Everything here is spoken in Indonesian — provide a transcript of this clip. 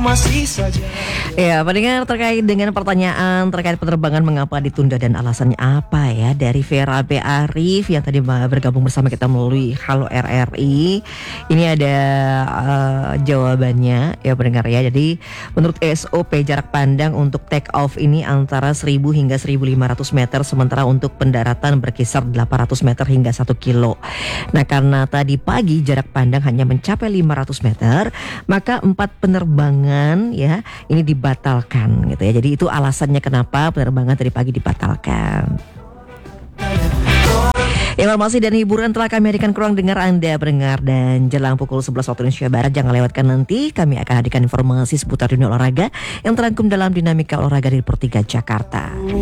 masih saja. Ya, pendengar, terkait dengan pertanyaan terkait penerbangan mengapa ditunda dan alasannya apa ya, dari Vera B. Arif yang tadi bergabung bersama kita melalui Halo RRI. Ini ada jawabannya ya pendengar ya. Jadi menurut SOP jarak pandang untuk take off ini antara 1000 hingga 1500 meter, sementara untuk pendaratan berkisar 800 meter hingga 1 kilo. Nah, karena tadi pagi jarak pandang hanya mencapai 500 meter, maka 4 penerbangan ya ini dibatalkan gitu ya. Jadi itu alasannya kenapa penerbangan tadi pagi dibatalkan. Informasi dan hiburan telah kami hadirkan ke ruang dengar Anda pendengar, dan jelang pukul 11 waktu Indonesia Barat jangan lewatkan nanti kami akan hadirkan informasi seputar dunia olahraga yang terangkum dalam Dinamika Olahraga di Pertiga Jakarta.